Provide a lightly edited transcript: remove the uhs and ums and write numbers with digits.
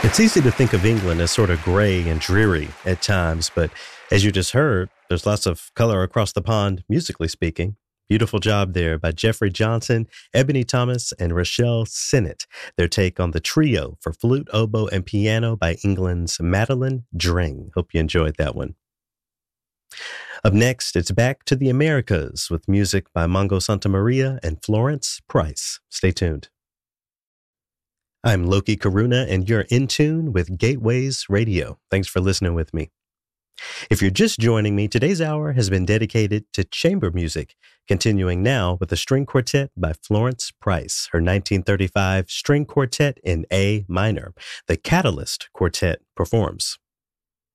It's easy to think of England as sort of gray and dreary at times, but as you just heard, there's lots of color across the pond, musically speaking. Beautiful job there by Jeffrey Johnson, Ebony Thomas, and Rochelle Sinnott. Their take on the trio for flute, oboe, and piano by England's Madeline Dring. Hope you enjoyed that one. Up next, it's back to the Americas with music by Mongo Santamaria and Florence Price. Stay tuned. I'm Loki Karuna, and you're in tune with Gateways Radio. Thanks for listening with me. If you're just joining me, today's hour has been dedicated to chamber music, continuing now with a string quartet by Florence Price, her 1935 string quartet in A minor. The Catalyst Quartet performs.